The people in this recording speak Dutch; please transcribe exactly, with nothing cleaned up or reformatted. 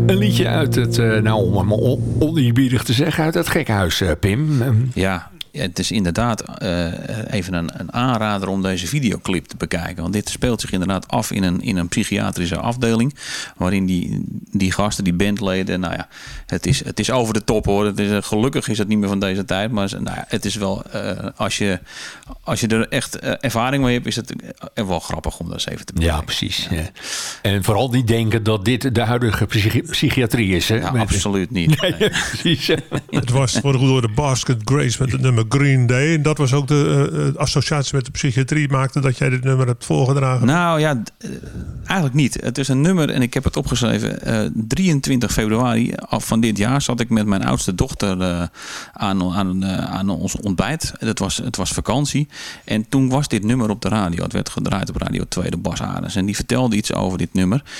Een liedje uit het, uh, nou om het maar oneerbiedig te zeggen, uit het gekkenhuis, uh, Pim. Um, ja. Ja, het is inderdaad uh, even een, een aanrader om deze videoclip te bekijken. Want dit speelt zich inderdaad af in een, in een psychiatrische afdeling. Waarin die, die gasten, die bandleden... Nou ja, het is, het is over de top hoor. Het is, gelukkig is het niet meer van deze tijd. Maar nou ja, het is wel... Uh, als, je, als je er echt uh, ervaring mee hebt... is het uh, wel grappig om dat eens even te bekijken. Ja, precies. Ja. Ja. En vooral niet denken dat dit de huidige psychi- psychiatrie is. Hè? Ja, absoluut niet. Nee, ja, precies. Ja. Het was voor de goede orde Basket Grace met het nummer Green Day. En dat was ook de uh, associatie met de psychiatrie maakte dat jij dit nummer hebt voorgedragen. Nou ja, d- eigenlijk niet. Het is een nummer en ik heb het opgeschreven. Uh, drieëntwintig februari af van dit jaar zat ik met mijn oudste dochter uh, aan, aan, uh, aan ons ontbijt. Het was, het was vakantie. En toen was dit nummer op de radio. Het werd gedraaid op Radio twee, de Bas Arends. En die vertelde iets over dit nummer.